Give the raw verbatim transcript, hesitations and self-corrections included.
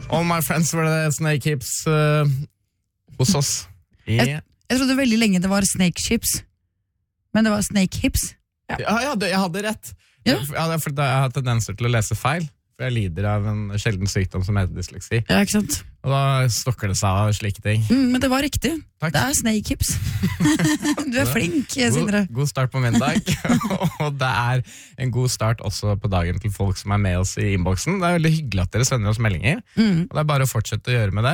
All my friends were the snake hips uh, hos oss. Jeg, jeg trodde veldig lenge det var snake chips, men det var snake hips. Ja, ja det, jeg hadde rett. Ja. Ja, det er fordi jeg har tendenser til å lese feil. For jeg lider av en sjelden sykdom som heter dysleksi. Ja, ikke sant? Og da stokker det seg av slike ting. Mm, men det var riktig. Takk. Det er snake hips. Du er flink, Sindre. God, god start på min dag. Og det er en god start også på dagen til folk som er med oss i innboksen. Det er veldig hyggelig at dere sender oss meldinger. Mm. Og det er bare å fortsette å gjøre med det.